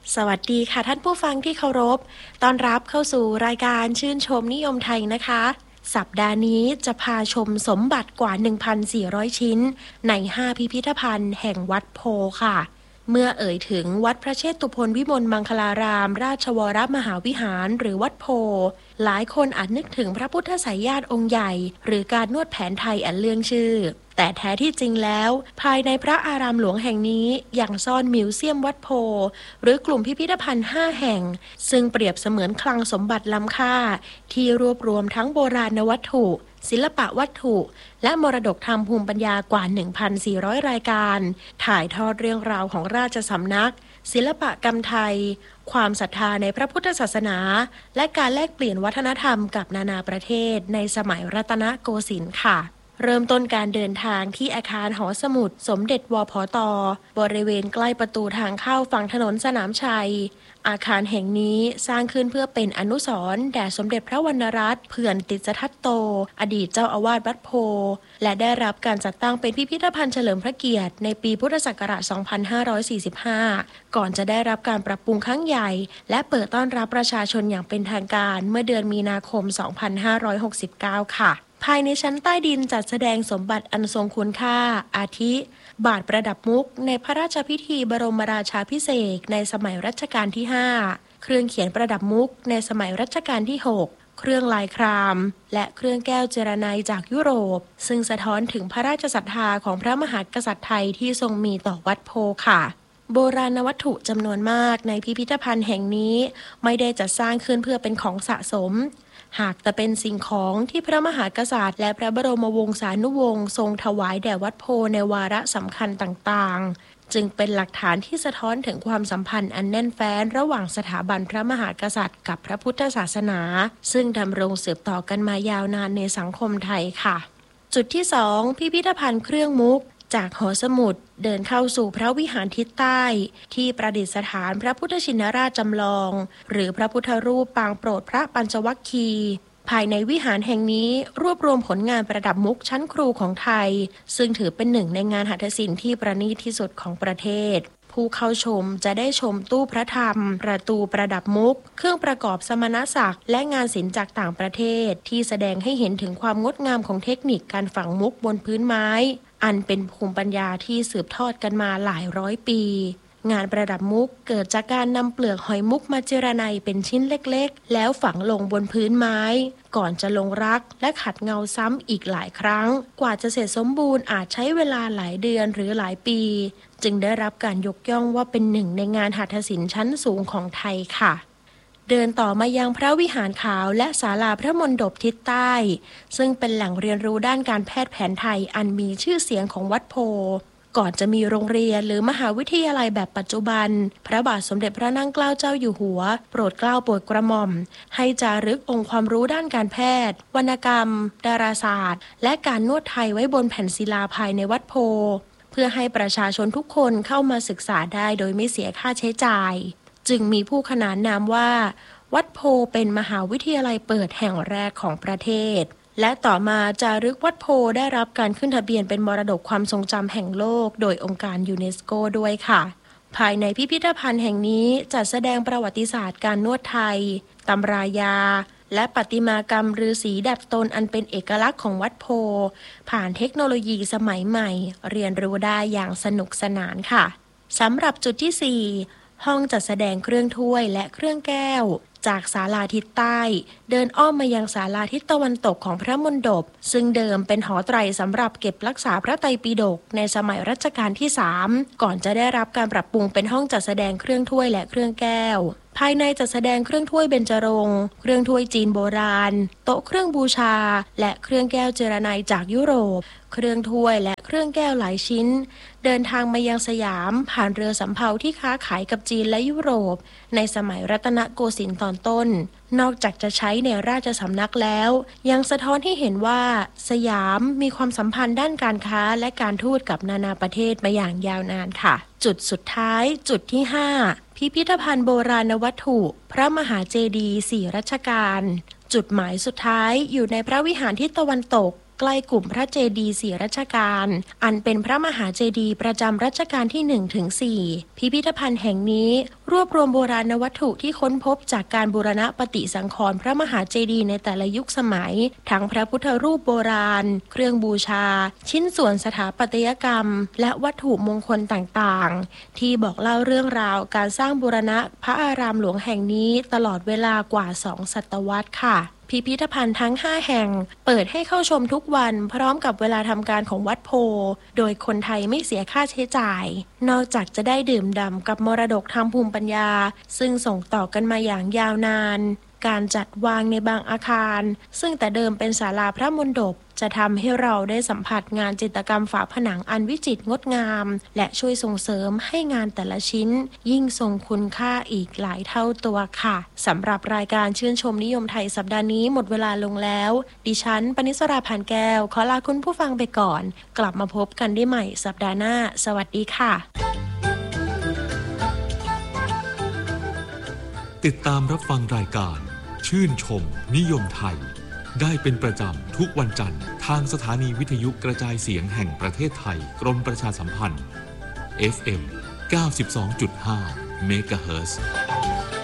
สวัสดีค่ะท่านผู้ฟังที่เคารพต้อนรับเข้าสู่รายการชื่นชมนิยมไทยนะคะสัปดาห์นี้จะพาชมสมบัติกว่า 1,400 ชิ้นใน 5 พิพิธภัณฑ์แห่งวัดโพค่ะเมื่อเอ่ยถึงวัดพระเชตุพนวิมลมังคลารามราชวรมหาวิหารหรือวัดโพหลายคนอาจนึกถึงพระพุทธไสยญาติองค์ใหญ่หรือการนวดแผนไทยอันเลื่องชื่อแต่แท้ที่จริงแล้วภายในพระอารามหลวงแห่งนี้ยังซ่อนมิวเซียมวัดโพหรือกลุ่มพิพิธภัณฑ์5แห่งซึ่งเปรียบเสมือนคลังสมบัติล้ำค่าที่รวบรวมทั้งโบราณวัตถุศิลปะวัตถุและมรดกทางภูมิปัญญากว่า 1,400 รายการถ่ายทอดเรื่องราวของราชสำนักศิลปกรรมไทยความศรัทธาในพระพุทธศาสนาและการแลกเปลี่ยนวัฒนธรรมกับนานาประเทศในสมัยรัตนโกสินทร์ค่ะเริ่มต้นการเดินทางที่อาคารหอสมุดสมเด็จวผต.บริเวณใกล้ประตูทางเข้าฝั่งถนนสนามชัยอาคารแห่งนี้สร้างขึ้นเพื่อเป็นอนุสรณ์แด่สมเด็จพระวรรณรัตน์เผื่อนติสทัตโตอดีตเจ้าอาวาสวัดโพและได้รับการจัดตั้งเป็นพิพิธภัณฑ์เฉลิมพระเกียรติในปีพุทธศักราช 2545 ก่อนจะได้รับการปรับปรุงครั้งใหญ่และเปิดต้อนรับประชาชนอย่างเป็นทางการเมื่อเดือนมีนาคม 2569 ค่ะภายในชั้นใต้ดินจัดแสดงสมบัติอันทรงคุณค่าอาทิ บาทประดับมุกในพระราชพิธีบรมราชาภิเษกในสมัยรัชกาลที่ 5 เครื่องเขียนประดับมุกในสมัยรัชกาลที่ 6 เครื่องลายครามและเครื่องแก้วเจรไนยจากยุโรปซึ่งสะท้อนถึงพระราชศรัทธาของพระมหากษัตริย์ไทยที่ทรงมีต่อวัดโพค่ะโบราณวัตถุจำนวนมากในพิพิธภัณฑ์แห่งนี้ไม่ได้จัดสร้างขึ้นเพื่อเป็นของสะสมหากแต่เป็นสิ่งของที่พระมหากษัตริย์และพระบรมวงศานุวงศ์ทรงถวายแด่วัดโพในวาระสำคัญต่างๆจึงเป็นหลักฐานที่สะท้อนถึงความสัมพันธ์อันแน่นแฟ้นระหว่างสถาบันพระมหากษัตริย์กับพระพุทธศาสนาซึ่งดำรงสืบต่อกันมายาวนานในสังคมไทยค่ะจุดที่ 2 พิพิธภัณฑ์เครื่องมุกจากหอสมุดเดินเข้าสู่พระวิหารทิศใต้ที่ประดิษฐานพระพุทธชินราชจำลองหรือพระพุทธรูปปางโปรดพระปัญจวัคคีย์ภายในวิหารแห่งนี้รวบรวมผลงานประดับมุกชั้นครูของไทยซึ่งถือเป็นหนึ่งในงานหัตถศิลป์ที่ประณีตที่สุดของประเทศผู้เข้าชมจะได้ชมตู้พระธรรมประตูประดับมุกเครื่องประกอบสมณศักดิ์และงานศิลป์จากต่างประเทศที่แสดงให้เห็นถึงความงดงามของเทคนิคการฝังมุกบนพื้นไม้อันเป็นภูมิปัญญาที่สืบทอดกันมาหลายร้อยปีงานประดับมุกเกิดจากการนำเปลือกหอยมุกมาเจรไนเป็นชิ้นเล็กๆแล้วฝังลงบนพื้นไม้ก่อนจะลงรักและขัดเงาซ้ำอีกหลายครั้งกว่าจะเสร็จสมบูรณ์อาจใช้เวลาหลายเดือนหรือหลายปีจึงได้รับการยกย่องว่าเป็นหนึ่งในงานหัตถศิลป์ชั้นสูงของไทยค่ะเดินต่อมายังพระวิหารขาวและศาลาพระมณฑปทิศใต้ซึ่งเป็นแหล่งเรียนรู้ด้านการแพทย์แผนไทยอันมีชื่อเสียงของวัดโพก่อนจะมีโรงเรียนหรือมหาวิทยาลัยแบบปัจจุบันพระบาทสมเด็จพระนั่งเกล้าเจ้าอยู่หัวโปรดเกล้าโปรดกระหม่อมให้จารึกองค์ความรู้ด้านการแพทย์วรรณกรรมดาราศาสตร์และการนวดไทยไว้บนแผ่นศิลาภายในวัดโพเพื่อให้ประชาชนทุกคนเข้ามาศึกษาได้โดยไม่เสียค่าใช้จ่ายจึงมีผู้ขนานนามว่าวัดโพเป็นมหาวิทยาลัยเปิดแห่งแรกของประเทศและต่อมาจารึกวัดโพได้รับการขึ้นทะเบียนเป็นมรดกความทรงจำแห่งโลกโดยองค์การยูเนสโกด้วยค่ะภายในพิพิธภัณฑ์แห่งนี้จัดแสดงประวัติศาสตร์การนวดไทยตำรายาและประติมากรรมฤาษีดัดตนอันเป็นเอกลักษณ์ของวัดโพผ่านเทคโนโลยีสมัยใหม่เรียนรู้ได้อย่างสนุกสนานค่ะสำหรับจุดที่ 4ห้องจัดแสดงเครื่องถ้วยและเครื่องแก้วจากศาลาทิศใต้เดินอ้อมมายังศาลาทิศตะวันตกของพระมณฑปซึ่งเดิมเป็นหอไตรสำหรับเก็บรักษาพระไตรปิฎกในสมัยรัชกาลที่ 3ก่อนจะได้รับการปรับปรุงเป็นห้องจัดแสดงเครื่องถ้วยและเครื่องแก้วภายในจัดแสดงเครื่องถ้วยเบญจรงค์เครื่องถ้วยจีนโบราณโต๊ะเครื่องบูชาและเครื่องแก้วเจรไนยจากยุโรปเครื่องถ้วยและเครื่องแก้วหลายชิ้นเดินทางมายังสยามผ่านเรือสำเภาที่ค้าขายกับจีนและยุโรปในสมัยรัตนโกสินทร์ตอนต้นนอกจากจะใช้ในราชสำนักแล้วยังสะท้อนให้เห็นว่าสยามมีความสัมพันธ์ด้านการค้าและการทูตกับนานาประเทศมาอย่างยาวนานค่ะจุดสุดท้ายจุดที่ 5พิพิธภัณฑ์โบราณวัตถุพระมหาเจดีย์4รัชกาลจุดหมายสุดท้ายอยู่ในพระวิหารทิศตะวันตกใกล้กลุ่มพระเจดีย์4รัชกาลอันเป็นพระมหาเจดีย์ประจำรัชกาลที่ 1-4 พิพิธภัณฑ์แห่งนี้รวบรวมโบราณวัตถุที่ค้นพบจากการบูรณะปฏิสังขรณ์พระมหาเจดีย์ในแต่ละยุคสมัยทั้งพระพุทธรูปโบราณเครื่องบูชาชิ้นส่วนสถาปัตยกรรมและวัตถุมงคลต่างๆที่บอกเล่าเรื่องราวการสร้างบูรณะพระอารามหลวงแห่งนี้ตลอดเวลากว่า2 ศตวรรษค่ะพิพิธภัณฑ์ทั้ง5แห่งเปิดให้เข้าชมทุกวันพร้อมกับเวลาทำการของวัดโพโดยคนไทยไม่เสียค่าใช้จ่ายนอกจากจะได้ดื่มด่ำกับมรดกทางภูมิปัญญาซึ่งส่งต่อกันมาอย่างยาวนานการจัดวางในบางอาคารซึ่งแต่เดิมเป็นศาลาพระมณฑปจะทำให้เราได้สัมผัสงานจิตรกรรมฝาผนังอันวิจิตรงดงามและช่วยส่งเสริมให้งานแต่ละชิ้นยิ่งทรงคุณค่าอีกหลายเท่าตัวค่ะสำหรับรายการชื่นชมนิยมไทยสัปดาห์นี้หมดเวลาลงแล้วดิฉันปณิสรา ผ่านแก้วขอลาคุณผู้ฟังไปก่อนกลับมาพบกันได้ใหม่สัปดาห์หน้าสวัสดีค่ะติดตามรับฟังรายการชื่นชมนิยมไทยได้เป็นประจำทุกวันจันทร์ทางสถานีวิทยุกระจายเสียงแห่งประเทศไทยกรมประชาสัมพันธ์ FM 92.5 เมกะเฮิรตซ์